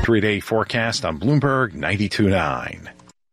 3-day forecast on Bloomberg 92.9.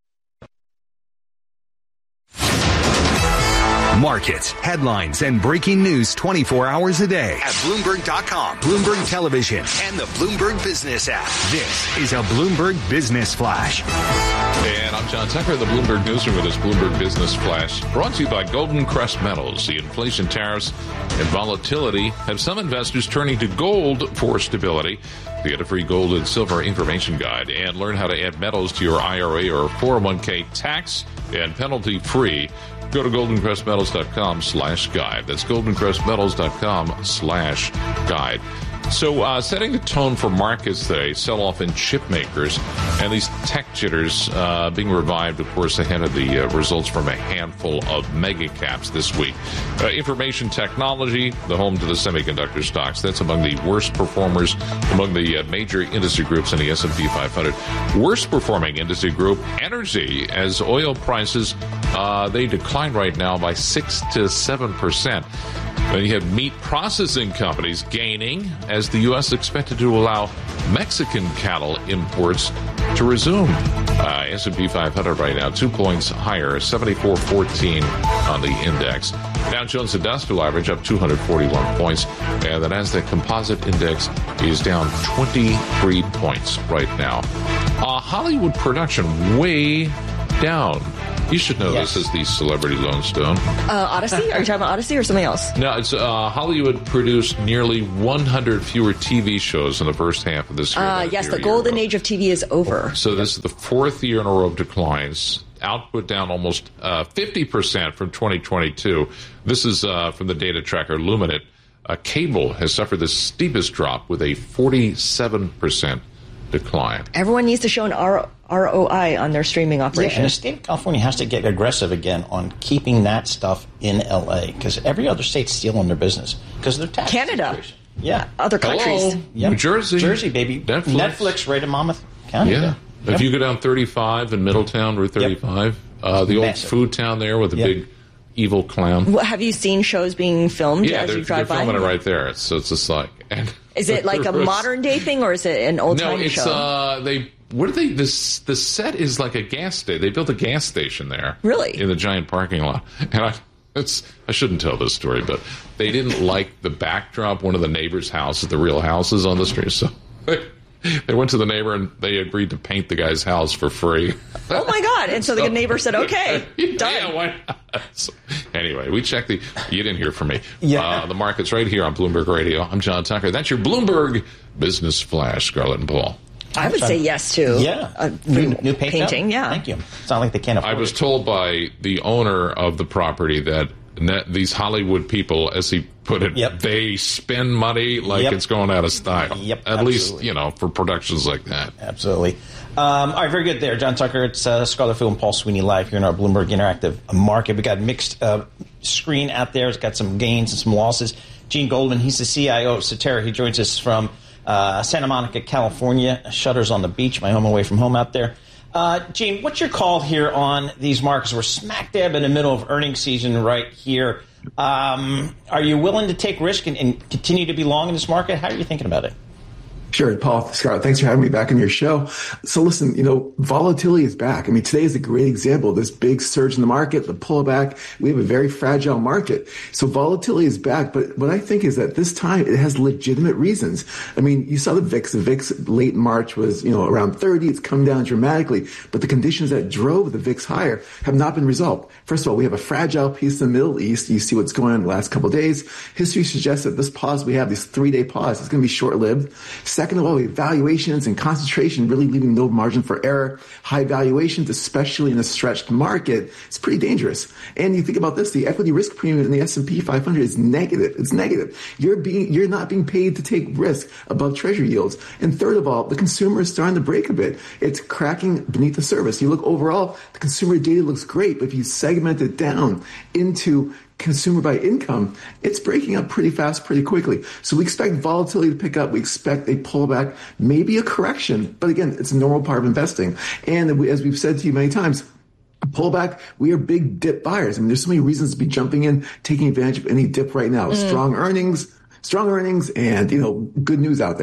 Markets, headlines, and breaking news 24 hours a day at Bloomberg.com, Bloomberg Television, and the Bloomberg Business app. This is a Bloomberg Business Flash. And I'm John Tucker in the Bloomberg Newsroom with this Bloomberg Business Flash, brought to you by Golden Crest Metals. The inflation, tariffs, and volatility have some investors turning to gold for stability. To get a free gold and silver information guide and learn how to add metals to your IRA or 401k tax and penalty free, go to goldencrestmetals.com/guide. That's goldencrestmetals.com/guide. So setting the tone for markets today, sell-off in chip makers, and these tech jitters being revived, of course, ahead of the results from a handful of mega caps this week. Information technology, the home to the semiconductor stocks, that's among the worst performers among the major industry groups in the S&P 500. Worst performing industry group, energy, as oil prices, they decline right now by 6 to 7%. Then you have meat processing companies gaining as the U.S. expected to allow Mexican cattle imports to resume. S&P 500 right now, 2 points higher, 74.14 on the index. Dow Jones Industrial Average up 241 points, and the Nasdaq Composite Index is down 23 points right now. Hollywood production way down. You should know this as the Celebrity Lone Stone. Odyssey? Are you talking about Odyssey or something else? No, it's Hollywood produced nearly 100 fewer TV shows in the first half of this year. Yes, the golden age of TV is over. So this is the fourth year in a row of declines. Output down almost 50% from 2022. This is from the data tracker Luminate. Cable has suffered the steepest drop with a 47% decline. Everyone needs to show an ROI on their streaming operation. Yeah, and the state of California has to get aggressive again on keeping that stuff in L.A. because every other state's stealing their business because of their tax Canada. situation. Yeah. Other countries. Yep. New Jersey. Jersey, baby. Netflix right in Monmouth County. Yeah. If you go down 35 in Middletown, Route 35, the old food town there with the big evil clown. Well, have you seen shows being filmed as you drive by? Yeah, they're filming it right there. So it's just like... Is it like a modern day thing or is it an old time show? No, it's the set is like a gas station. They built a gas station there. Really? In the giant parking lot. And I shouldn't tell this story, but they didn't like the backdrop, one of the neighbors' houses, the real houses on the street. So they went to the neighbor and they agreed to paint the guy's house for free. Oh my God. And so the neighbor said, okay, done. Yeah, why not? So, anyway, we checked you didn't hear from me. Yeah. The market's right here on Bloomberg Radio. I'm John Tucker. That's your Bloomberg Business Flash, Scarlett and Paul. I would say yes to new painting. Yeah. Thank you. It's not like they can't afford it. I was told by the owner of the property that these Hollywood people, as he put it, they spend money like it's going out of style. Yep, At least, for productions like that. Absolutely. All right, very good there, John Tucker. It's Scarlett Fu and Paul Sweeney live here in our Bloomberg Interactive market. We got a mixed screen out there. It's got some gains and some losses. Gene Goldman, he's the CIO of Cetera. He joins us from Santa Monica, California. Shutters on the beach, my home away from home out there. Gene, what's your call here on these markets? We're smack dab in the middle of earnings season right here. Are you willing to take risk and continue to be long in this market? How are you thinking about it? Sure, Paul, Scott, thanks for having me back on your show. So listen, volatility is back. I mean, today is a great example of this big surge in the market, the pullback. We have a very fragile market. So volatility is back. But what I think is that this time it has legitimate reasons. I mean, you saw the VIX. The VIX late March was, around 30. It's come down dramatically. But the conditions that drove the VIX higher have not been resolved. First of all, we have a fragile piece in the Middle East. You see what's going on in the last couple of days. History suggests that this pause we have, this 3-day pause, is going to be short-lived. Second of all, we have valuations and concentration really leaving no margin for error. High valuations, especially in a stretched market, it's pretty dangerous. And you think about this, the equity risk premium in the S&P 500 is negative. It's negative. You're not being paid to take risk above treasury yields. And third of all, the consumer is starting to break a bit. It's cracking beneath the surface. You look overall, the consumer data looks great, but if you segment it down into consumer by income, it's breaking up pretty fast, pretty quickly. So we expect volatility to pick up. We expect a pullback, maybe a correction. But again, it's a normal part of investing. And as we've said to you many times, a pullback, we are big dip buyers. I mean, there's so many reasons to be jumping in, taking advantage of any dip right now. Strong earnings, and, good news out there.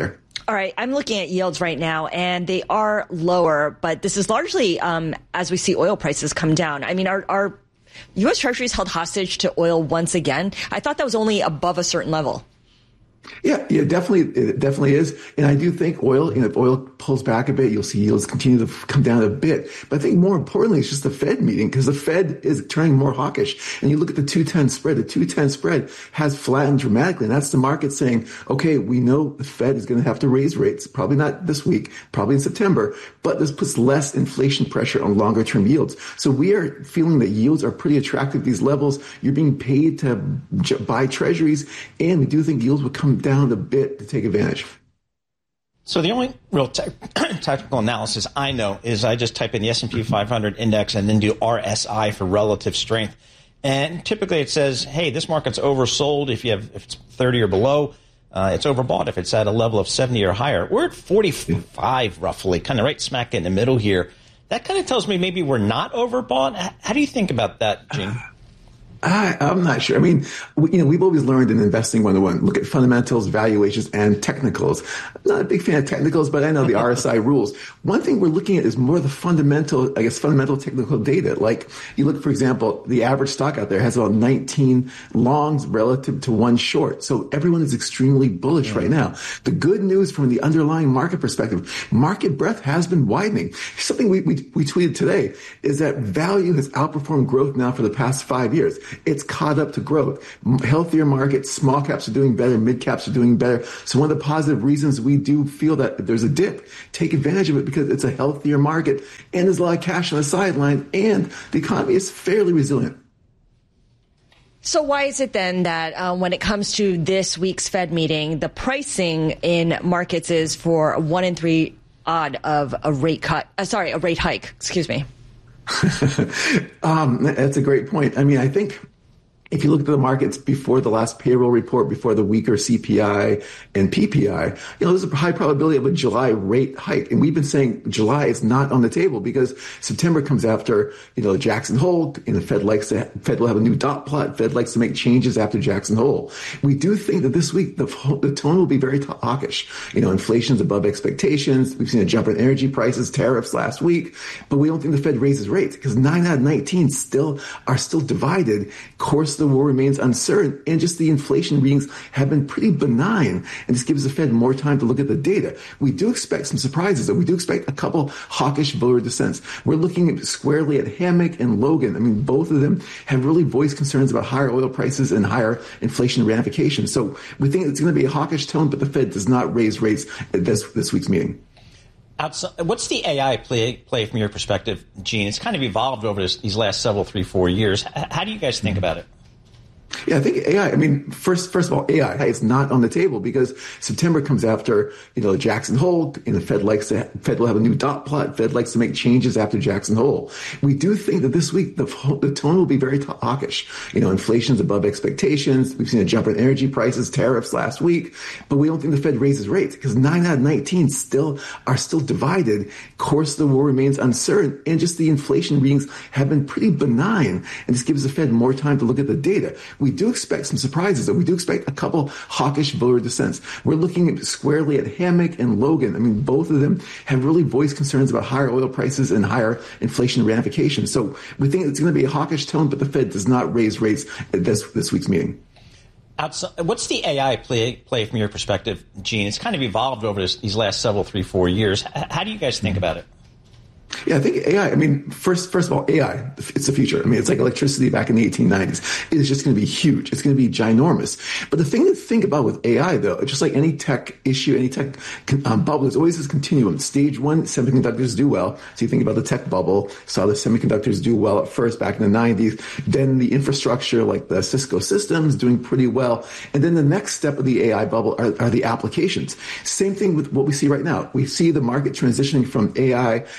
All right, I'm looking at yields right now, and they are lower, but this is largely as we see oil prices come down. I mean, are U.S. Treasuries held hostage to oil once again? I thought that was only above a certain level. Yeah, definitely. It definitely is. And I do think oil, if oil pulls back a bit, you'll see yields continue to come down a bit. But I think more importantly, it's just the Fed meeting, because the Fed is turning more hawkish. And you look at the 210 spread, the 210 spread has flattened dramatically. And that's the market saying, okay, we know the Fed is going to have to raise rates, probably not this week, probably in September, but this puts less inflation pressure on longer term yields. So we are feeling that yields are pretty attractive at these levels. You're being paid to buy treasuries, and we do think yields will come down a bit to take advantage. So the only real technical analysis I know is I just type in the S&P 500 index and then do RSI for relative strength. And typically it says, hey, this market's oversold if it's 30 or below. It's overbought if it's at a level of 70 or higher. We're at 45 roughly, kind of right smack in the middle here. That kind of tells me maybe we're not overbought. How do you think about that, Gene? I'm not sure. I mean, we've always learned in Investing 101, look at fundamentals, valuations, and technicals. I'm not a big fan of technicals, but I know the RSI rules. One thing we're looking at is more the fundamental technical data. Like you look, for example, the average stock out there has about 19 longs relative to 1 short. So everyone is extremely bullish right now. The good news from the underlying market perspective, market breadth has been widening. Something we tweeted today is that value has outperformed growth now for the past 5 years. It's caught up to growth. Healthier markets, small caps are doing better, mid caps are doing better. So one of the positive reasons we do feel that if there's a dip, take advantage of it, because it's a healthier market and there's a lot of cash on the sideline and the economy is fairly resilient. So why is it then that when it comes to this week's Fed meeting, the pricing in markets is for 1 in 3 odd of a rate hike, excuse me? That's a great point. I mean, I think if you look at the markets before the last payroll report, before the weaker CPI and PPI, there's a high probability of a July rate hike. And we've been saying July is not on the table because September comes after, Jackson Hole, and the Fed will have a new dot plot. Fed likes to make changes after Jackson Hole. We do think that this week the tone will be very hawkish. Inflation's above expectations. We've seen a jump in energy prices, tariffs last week, but we don't think the Fed raises rates because 9 out of 19 are still divided. Of course, the war remains uncertain, and just the inflation readings have been pretty benign, and this gives the Fed more time to look at the data. We do expect some surprises, and we do expect a couple hawkish voter dissents. We're looking squarely at Hammack and Logan. I mean, both of them have really voiced concerns about higher oil prices and higher inflation ramifications. So we think it's going to be a hawkish tone, but the Fed does not raise rates at this week's meeting. What's the AI play from your perspective, Gene? It's kind of evolved over these last 3-4 years. How do you guys think about it? Yeah, I think AI, first of all, AI is not on the table because September comes after, Jackson Hole, and the Fed will have a new dot plot. Fed likes to make changes after Jackson Hole. We do think that this week the tone will be very hawkish. Inflation's above expectations. We've seen a jump in energy prices, tariffs last week, but we don't think the Fed raises rates because 9 out of 19 are still divided. Of course, the war remains uncertain, and just the inflation readings have been pretty benign, and this gives the Fed more time to look at the data. We do expect some surprises, and we do expect a couple hawkish voter dissents. We're looking squarely at Hammack and Logan. I mean, both of them have really voiced concerns about higher oil prices and higher inflation ramifications. So we think it's going to be a hawkish tone, but the Fed does not raise rates at this week's meeting. What's the AI play from your perspective, Gene? It's kind of evolved over these last 3-4 years. How do you guys think about it? Yeah, I think AI, first of all, AI, it's the future. It's like electricity back in the 1890s. It is just going to be huge. It's going to be ginormous. But the thing to think about with AI, though, just like any tech issue, any tech bubble, there's always this continuum. Stage 1, semiconductors do well. So you think about the tech bubble, saw the semiconductors do well at first back in the 90s. Then the infrastructure, like the Cisco systems, doing pretty well. And then the next step of the AI bubble are the applications. Same thing with what we see right now. We see the market transitioning from AI to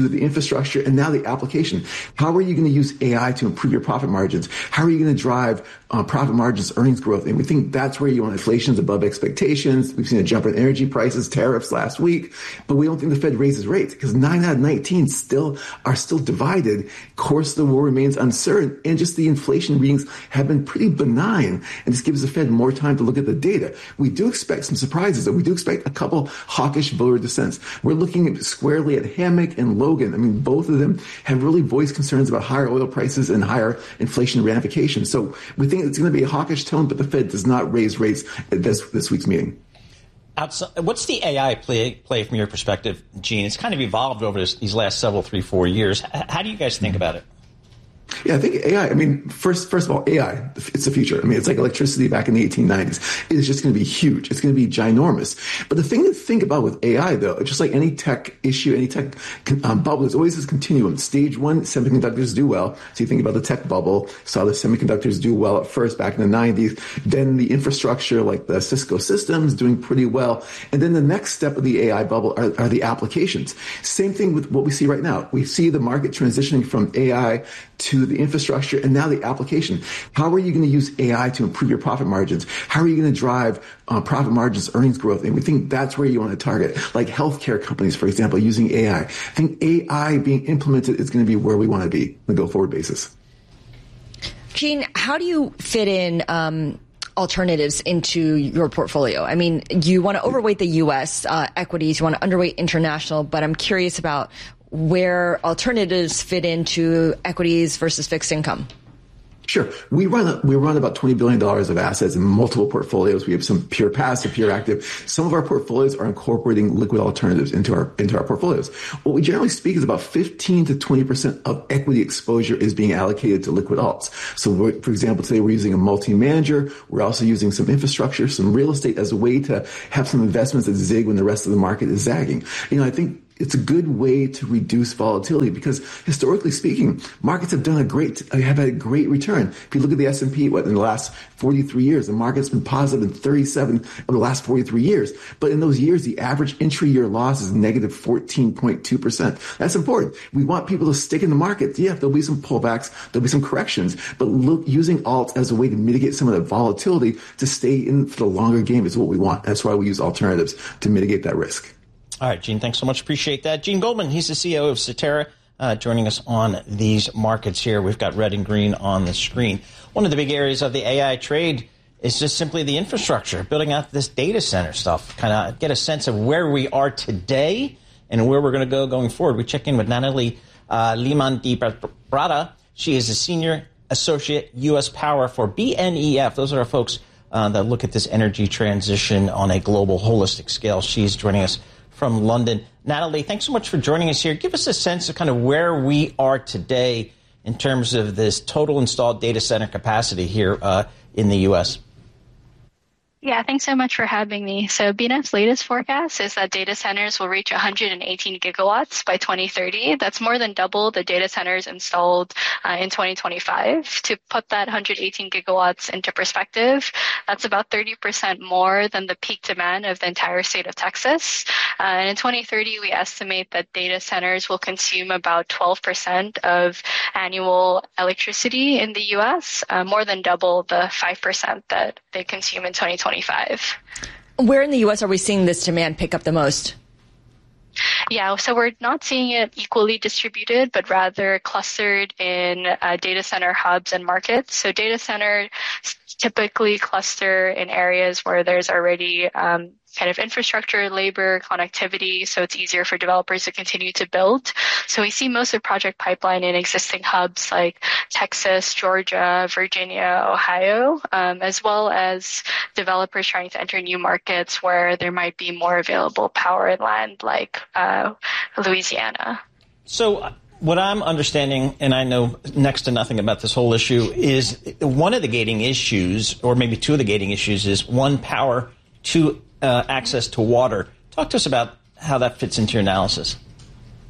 to the infrastructure and now the application. How are you going to use AI to improve your profit margins? How are you going to drive profit margins, earnings growth? And we think that's where you want inflation's above expectations. We've seen a jump in energy prices, tariffs last week, but we don't think the Fed raises rates because 9 out of 19 are still divided. Course of the war remains uncertain, and just the inflation readings have been pretty benign, and this gives the Fed more time to look at the data. We do expect some surprises, though. We do expect a couple hawkish voter dissents. We're looking squarely at Hammock and Logan. I mean, both of them have really voiced concerns about higher oil prices and higher inflation ramifications. So we think it's going to be a hawkish tone, but the Fed does not raise rates at this week's meeting. What's the AI play from your perspective, Gene? It's kind of evolved over these last several 3-4 years. How do you guys think about it? Yeah, I think AI, first of all, AI, it's the future. It's like electricity back in the 1890s. It is just going to be huge. It's going to be ginormous. But the thing to think about with AI, though, just like any tech issue, any tech bubble, there's always this continuum. Stage one, semiconductors do well. So you think about the tech bubble, saw the semiconductors do well at first back in the 90s. Then the infrastructure, like the Cisco systems, doing pretty well. And then the next step of the AI bubble are the applications. Same thing with what we see right now. We see the market transitioning from AI to the infrastructure and now the application. How are you going to use AI to improve your profit margins? How are you going to drive profit margins, earnings growth? And we think that's where you want to target, like healthcare companies, for example, using AI. I think AI being implemented is going to be where we want to be on a go-forward basis. Gene, how do you fit in alternatives into your portfolio? You want to overweight the U.S. Equities, you want to underweight international, but I'm curious about where alternatives fit into equities versus fixed income. Sure. We run about $20 billion of assets in multiple portfolios. We have some pure passive, pure active. Some of our portfolios are incorporating liquid alternatives into our portfolios. What we generally speak is about 15 to 20% of equity exposure is being allocated to liquid alts. So for example, today we're using a multi-manager. We're also using some infrastructure, some real estate as a way to have some investments that zig when the rest of the market is zagging. I think it's a good way to reduce volatility because historically speaking, markets have had a great return. If you look at the S&P, in the last 43 years, the market's been positive in 37 of the last 43 years. But in those years, the average intra-year loss is negative 14.2%. That's important. We want people to stick in the market. Yeah, there'll be some pullbacks, there'll be some corrections, but using alts as a way to mitigate some of the volatility to stay in for the longer game is what we want. That's why we use alternatives to mitigate that risk. All right, Gene, thanks so much. Appreciate that. Gene Goldman, he's the CEO of Cetera, joining us on these markets here. We've got red and green on the screen. One of the big areas of the AI trade is just simply the infrastructure, building out this data center stuff, kind of get a sense of where we are today and where we're going to go going forward. We check in with Natalie Liman Di Brada. She is a senior associate U.S. Power for BNEF. Those are our folks that look at this energy transition on a global holistic scale. She's joining us from London. Natalie, thanks so much for joining us here. Give us a sense of kind of where we are today in terms of this total installed data center capacity here in the U.S. Yeah, thanks so much for having me. So BNEF's latest forecast is that data centers will reach 118 gigawatts by 2030. That's more than double the data centers installed in 2025. To put that 118 gigawatts into perspective, that's about 30% more than the peak demand of the entire state of Texas. And in 2030, we estimate that data centers will consume about 12% of annual electricity in the U.S., more than double the 5% that they consume in 2025. Where in the U.S. are we seeing this demand pick up the most? Yeah, so we're not seeing it equally distributed, but rather clustered in data center hubs and markets. So data centers typically cluster in areas where there's already kind of infrastructure, labor, connectivity, so it's easier for developers to continue to build. So we see most of project pipeline in existing hubs like Texas, Georgia, Virginia, Ohio, as well as developers trying to enter new markets where there might be more available power and land like Louisiana. So what I'm understanding, and I know next to nothing about this whole issue, is one of the gating issues, or maybe two of the gating issues, is one, power, two, access to water. Talk to us about how that fits into your analysis.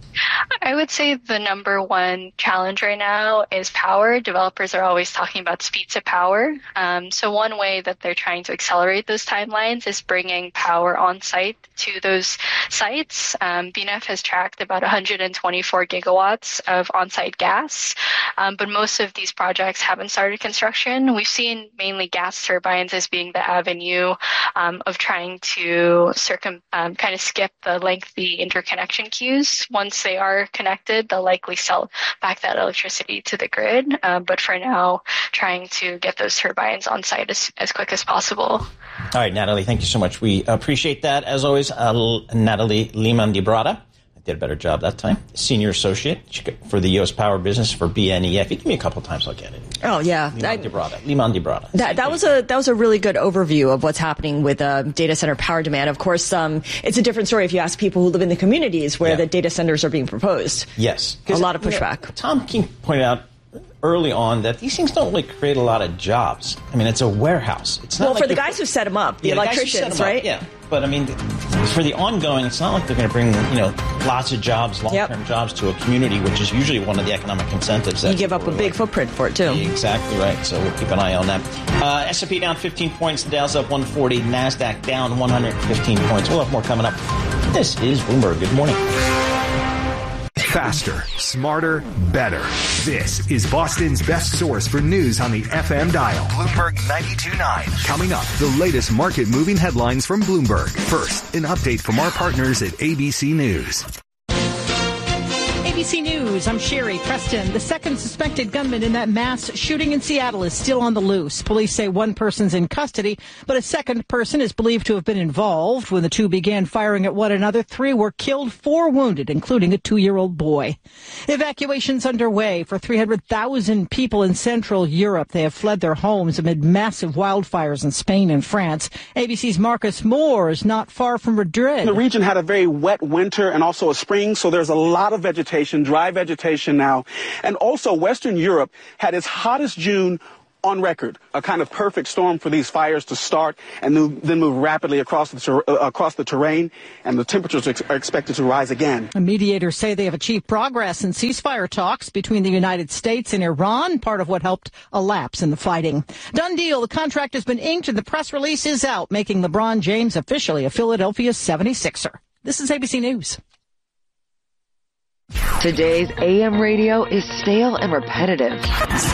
I would say the number one challenge right now is power. Developers are always talking about speed to power. So one way that they're trying to accelerate those timelines is bringing power on site to those sites. BNEF has tracked about 124 gigawatts of on-site gas, but most of these projects haven't started construction. We've seen mainly gas turbines as being the avenue of trying to kind of skip the lengthy interconnection queues. Once they are connected, they'll likely sell back that electricity to the grid. But for now, trying to get those turbines on site as quick as possible. All right, Natalie, thank you so much. We appreciate that. As always, Natalie Limandibrata. Did a better job that time. Senior Associate for the U.S. Power Business for BNEF. You give me a couple times, I'll get it. Oh, yeah. Limandibrata. That was a really good overview of what's happening with data center power demand. Of course, it's a different story if you ask people who live in the communities where the data centers are being proposed. Yes. A lot of pushback. Tom King pointed out early on that these things don't really create a lot of jobs. I mean, it's a warehouse. It's not for the guys who set them up, the electricians, right? Yeah. But I mean, for the ongoing, it's not like they're going to bring, lots of jobs, long-term jobs to a community, which is usually one of the economic incentives. You give up a big footprint for it, too. Exactly right. So we'll keep an eye on that. S&P down 15 points. The Dow's up 140. NASDAQ down 115 points. We'll have more coming up. This is Bloomberg. Good morning. Faster, smarter, better. This is Boston's best source for news on the FM dial. Bloomberg 92.9. Coming up, the latest market-moving headlines from Bloomberg. First, an update from our partners at ABC News. ABC News, I'm Sherry Preston. The second suspected gunman in that mass shooting in Seattle is still on the loose. Police say one person's in custody, but a second person is believed to have been involved. When the two began firing at one another, 3 were killed, 4 wounded, including a 2-year-old boy. Evacuations underway for 300,000 people in Central Europe. They have fled their homes amid massive wildfires in Spain and France. ABC's Marcus Moore is not far from Madrid. The region had a very wet winter and also a spring, so there's a lot of vegetation, dry vegetation now. And also Western Europe had its hottest June on record, a kind of perfect storm for these fires to start and then move rapidly across the terrain, and the temperatures are expected to rise again. Mediators say they have achieved progress in ceasefire talks between the United States and Iran, part of what helped a lapse in the fighting. Done deal. The contract has been inked and the press release is out, making LeBron James officially a Philadelphia 76er. This is ABC News. Today's AM radio is stale and repetitive.